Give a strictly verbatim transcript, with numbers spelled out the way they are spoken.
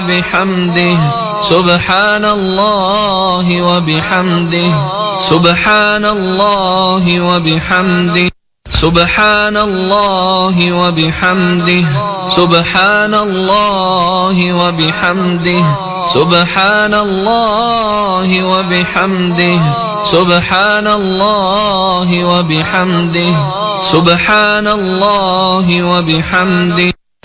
بحمده سبحان الله وبحمده سبحان الله وبحمده سبحان الله وبحمده سبحان الله وبحمده سبحان الله وبحمده سبحان الله وبحمده سبحان الله وبحمده